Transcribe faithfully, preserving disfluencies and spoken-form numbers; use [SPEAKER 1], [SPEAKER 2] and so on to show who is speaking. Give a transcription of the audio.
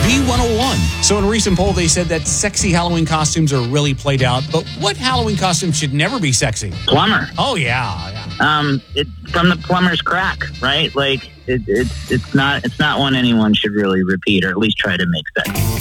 [SPEAKER 1] B one oh one. So in a recent poll, they said that sexy Halloween costumes are really played out. But what Halloween costume should never be sexy?
[SPEAKER 2] Plumber.
[SPEAKER 1] Oh, yeah. yeah.
[SPEAKER 2] Um, it's from the plumber's crack, right? Like, it, it's it's not it's not one anyone should really repeat or at least try to make sexy.